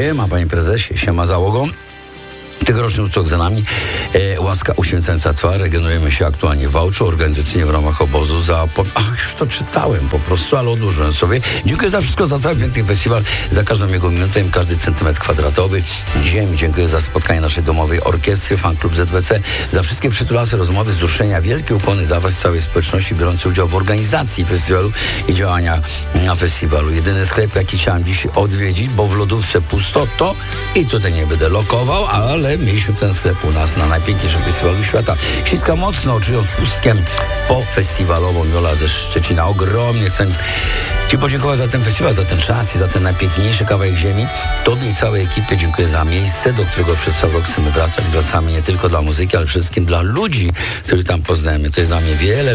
Siema, panie prezesie, siema załogo. Tegoroczny ucok za nami. Łaska uświęcająca twarz. Regenerujemy się aktualnie w Wałczu, organizacyjnie w ramach obozu za... już to czytałem po prostu, ale odłożyłem sobie. Dziękuję za wszystko, za cały piękny festiwal, za każdą jego minutę, każdy centymetr kwadratowy ziemi. Dziękuję za spotkanie naszej domowej orkiestry, fan klub ZBC, za wszystkie przytulasy, rozmowy, wzruszenia. Wielkie ukłony dawać całej społeczności biorącej udział w organizacji festiwalu i działania na festiwalu. Jedyny sklep, jaki chciałem dziś odwiedzić, bo w lodówce pusto, to i tutaj nie będę lokował, ale mieliśmy ten sklep u nas na najpiękniejszym festiwalu świata. Ściska mocno, czując pustkę pofestiwalową. Jola ze Szczecina. Ogromnie chcę Ci podziękować za ten festiwal, za ten czas i za ten najpiękniejszy kawałek ziemi. Tobie i całej ekipie dziękuję za miejsce, do którego przez cały rok chcemy wracać. Wracamy nie tylko dla muzyki, ale przede wszystkim dla ludzi, których tam poznajemy. To jest dla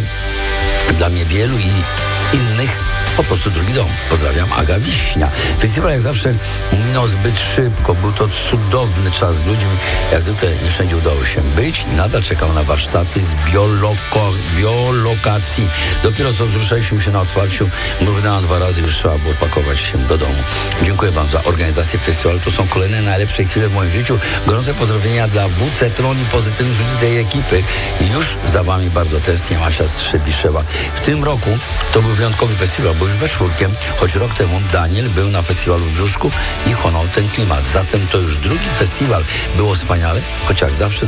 mnie wielu i innych po prostu drugi dom. Pozdrawiam, Aga Wiśnia. Festiwal jak zawsze minął zbyt szybko. Był to cudowny czas z ludźmi. Jak zwykle nie wszędzie udało się być i nadal czekam na warsztaty z biolokacji. Dopiero co zruszaliśmy się na otwarciu, mrównęłam 2 razy, już trzeba było pakować się do domu. Dziękuję wam za organizację festiwalu. To są kolejne najlepsze chwile w moim życiu. Gorące pozdrowienia dla WC Tron i pozytywnych ludzi tej ekipy. I już za wami bardzo tęsknię, Asia Strzebiszewa. W tym roku to był wyjątkowy festiwal, bo już we 4, choć rok temu Daniel był na festiwalu w Brzuszku i chłonął ten klimat. Zatem to już drugi festiwal. Było wspaniale, choć jak zawsze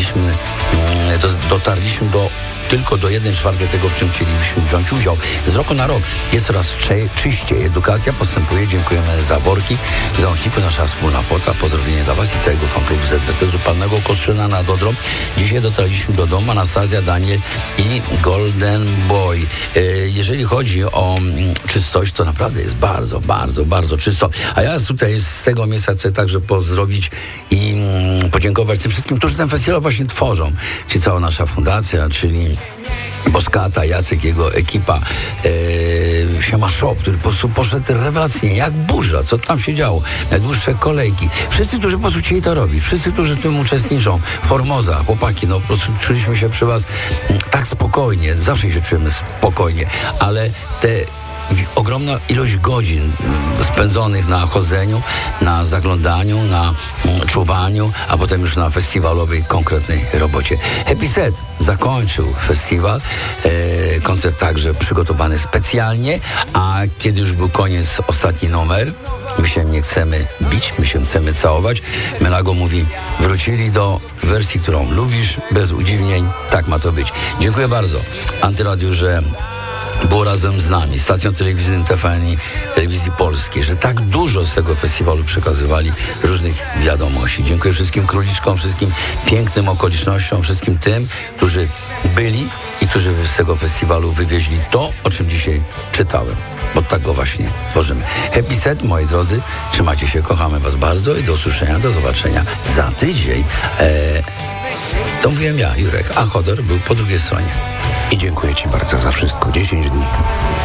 dotarliśmy tylko do 1/4 tego, w czym chcielibyśmy wziąć udział. Z roku na rok jest coraz czyściej. Edukacja postępuje. Dziękujemy za worki. W załączniku nasza wspólna fota. Pozdrowienie dla was i całego fanklubu ZBC z upalnego Kostrzyna nad Odrą. Dzisiaj dotarliśmy do domu. Anastazja, Daniel i Golden Boy. Jeżeli chodzi o czystość, to naprawdę jest bardzo, bardzo, bardzo czysto. A ja tutaj z tego miejsca chcę także pozdrowić i podziękować tym wszystkim, którzy ten festiwal właśnie tworzą. Czyli cała nasza fundacja, czyli Boskata, Jacek, jego ekipa, Siema Shop, który po prostu poszedł rewelacyjnie, jak burza, co tam się działo, najdłuższe kolejki. Wszyscy, którzy po prostu chcieli to robić, wszyscy, którzy w tym uczestniczą, Formoza, chłopaki, no po prostu czuliśmy się przy was tak spokojnie, zawsze się czujemy spokojnie, ale te ogromna ilość godzin spędzonych na chodzeniu, na zaglądaniu, na czuwaniu, a potem już na festiwalowej, konkretnej robocie. Happy Set zakończył festiwal, koncert także przygotowany specjalnie, a kiedy już był koniec, ostatni numer, my się nie chcemy bić, my się chcemy całować. Melago mówi, wrócili do wersji, którą lubisz, bez udziwnień, tak ma to być. Dziękuję bardzo Antyradiu, że było razem z nami, stacją telewizyjną TVN i Telewizji Polskiej, że tak dużo z tego festiwalu przekazywali różnych wiadomości. Dziękuję wszystkim króliczkom, wszystkim pięknym okolicznościom, wszystkim tym, którzy byli i którzy z tego festiwalu wywieźli to, o czym dzisiaj czytałem, bo tak go właśnie tworzymy. Happy Set, moi drodzy, trzymajcie się, kochamy was bardzo i do usłyszenia, do zobaczenia za tydzień. To mówiłem ja, Jurek, a Chodor był po drugiej stronie. I dziękuję ci bardzo za wszystko. 10 dni.